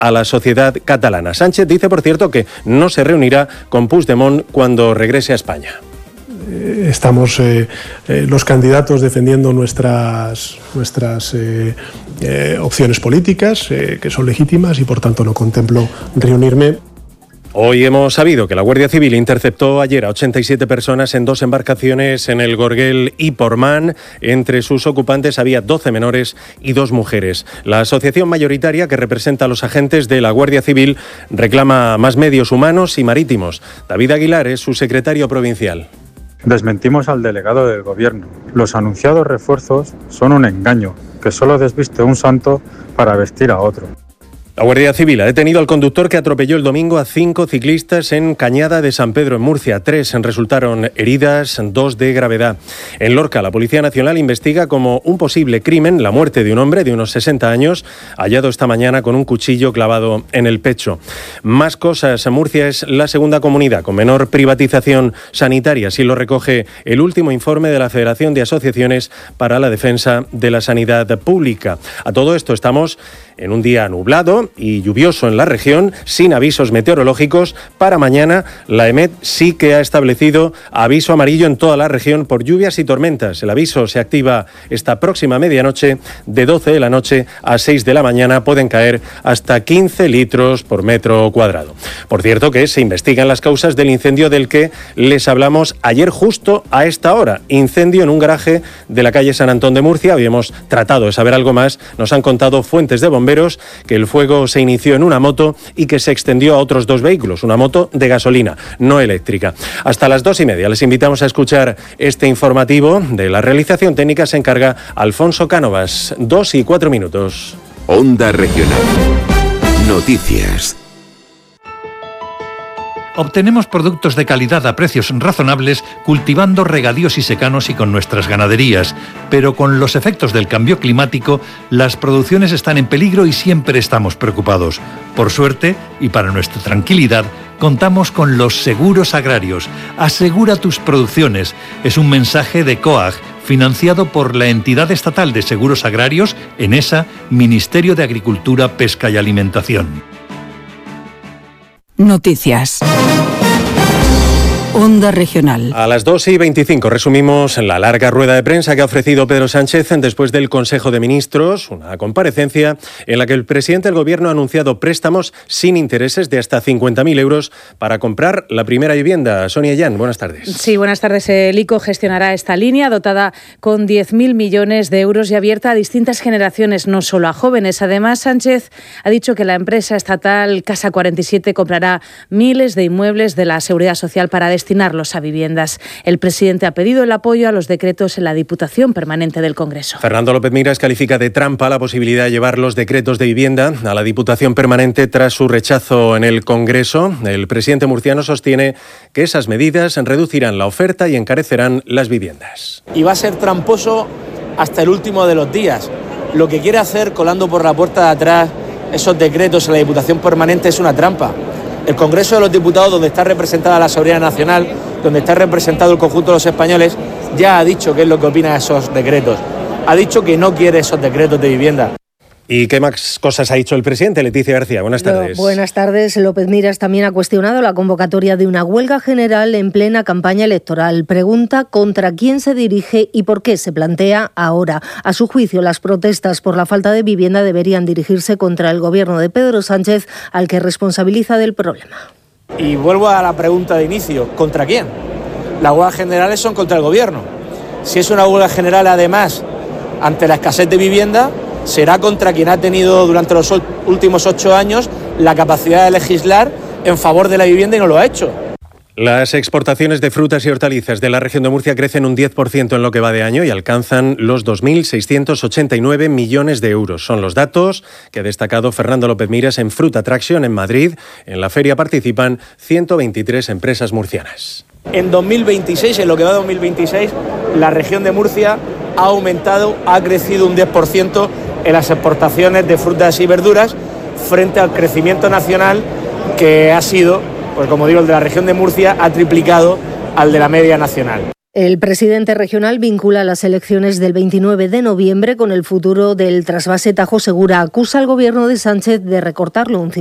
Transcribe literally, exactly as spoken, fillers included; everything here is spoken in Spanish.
a la sociedad catalana. Sánchez dice, por cierto, que no se reunirá con Puigdemont cuando regrese a España. Estamos eh, eh, los candidatos defendiendo nuestras, nuestras eh, eh, opciones políticas, eh, que son legítimas, y por tanto no contemplo reunirme. Hoy hemos sabido que la Guardia Civil interceptó ayer a ochenta y siete personas en dos embarcaciones en el Gorguel y Portmán. Entre sus ocupantes había doce menores y dos mujeres. La asociación mayoritaria que representa a los agentes de la Guardia Civil reclama más medios humanos y marítimos. David Aguilar es su secretario provincial. Desmentimos al delegado del Gobierno. Los anunciados refuerzos son un engaño que solo desviste un santo para vestir a otro. La Guardia Civil ha detenido al conductor que atropelló el domingo a cinco ciclistas en Cañada de San Pedro, en Murcia. Tres resultaron heridas, dos de gravedad. En Lorca, la Policía Nacional investiga como un posible crimen la muerte de un hombre de unos sesenta años, hallado esta mañana con un cuchillo clavado en el pecho. Más cosas. Murcia es la segunda comunidad con menor privatización sanitaria, así lo recoge el último informe de la Federación de Asociaciones para la Defensa de la Sanidad Pública. A todo esto estamos en un día nublado y lluvioso en la región, sin avisos meteorológicos. Para mañana, la EMET sí que ha establecido aviso amarillo en toda la región por lluvias y tormentas. El aviso se activa esta próxima medianoche. De doce de la noche a seis de la mañana pueden caer hasta quince litros por metro cuadrado. Por cierto, que se investigan las causas del incendio del que les hablamos ayer justo a esta hora. Incendio en un garaje de la calle San Antón de Murcia. Hoy hemos tratado de saber algo más. Nos han contado fuentes de bomberos que el fuego se inició en una moto y que se extendió a otros dos vehículos, una moto de gasolina, no eléctrica. Hasta las dos y media les invitamos a escuchar este informativo. De la realización técnica se encarga Alfonso Cánovas. Dos y cuatro minutos. Onda Regional. Noticias. Obtenemos productos de calidad a precios razonables cultivando regadíos y secanos y con nuestras ganaderías, pero con los efectos del cambio climático las producciones están en peligro y siempre estamos preocupados. Por suerte, y para nuestra tranquilidad, contamos con los seguros agrarios. Asegura tus producciones. Es un mensaje de COAG, financiado por la entidad estatal de seguros agrarios, ENESA, Ministerio de Agricultura, Pesca y Alimentación. Noticias. Onda Regional. A las dos y veinticinco resumimos la larga rueda de prensa que ha ofrecido Pedro Sánchez después del Consejo de Ministros, una comparecencia en la que el presidente del Gobierno ha anunciado préstamos sin intereses de hasta cincuenta mil euros para comprar la primera vivienda. Sonia Yan, buenas tardes. Sí, buenas tardes. El I C O gestionará esta línea dotada con diez mil millones de euros y abierta a distintas generaciones, no solo a jóvenes. Además, Sánchez ha dicho que la empresa estatal Casa cuarenta y siete comprará miles de inmuebles de la Seguridad Social para destinarlos a viviendas. El presidente ha pedido el apoyo a los decretos en la Diputación Permanente del Congreso. Fernando López Miras califica de trampa la posibilidad de llevar los decretos de vivienda a la Diputación Permanente tras su rechazo en el Congreso. El presidente murciano sostiene que esas medidas reducirán la oferta y encarecerán las viviendas. Y va a ser tramposo hasta el último de los días. Lo que quiere hacer colando por la puerta de atrás esos decretos en la Diputación Permanente es una trampa. El Congreso de los Diputados, donde está representada la soberanía nacional, donde está representado el conjunto de los españoles, ya ha dicho qué es lo que opina de esos decretos. Ha dicho que no quiere esos decretos de vivienda. ¿Y qué más cosas ha dicho el presidente? Leticia García, buenas tardes. No, buenas tardes. López Miras también ha cuestionado la convocatoria de una huelga general en plena campaña electoral. Pregunta contra quién se dirige y por qué se plantea ahora. A su juicio, las protestas por la falta de vivienda deberían dirigirse contra el gobierno de Pedro Sánchez, al que responsabiliza del problema. Y vuelvo a la pregunta de inicio, ¿contra quién? Las huelgas generales son contra el gobierno. Si es una huelga general, además, ante la escasez de vivienda, será contra quien ha tenido durante los últimos ocho años la capacidad de legislar en favor de la vivienda y no lo ha hecho. Las exportaciones de frutas y hortalizas de la región de Murcia crecen un diez por ciento en lo que va de año y alcanzan los dos mil seiscientos ochenta y nueve millones de euros. Son los datos que ha destacado Fernando López Miras en Fruit Attraction en Madrid. En la feria participan ciento veintitrés empresas murcianas. En dos mil veintiséis, en lo que va de dos mil veintiséis, la región de Murcia ha aumentado, ha crecido un diez por ciento en las exportaciones de frutas y verduras frente al crecimiento nacional que ha sido, pues como digo, el de la región de Murcia ha triplicado al de la media nacional. El presidente regional vincula las elecciones del veintinueve de noviembre con el futuro del trasvase Tajo Segura. Acusa al gobierno de Sánchez de recortarlo un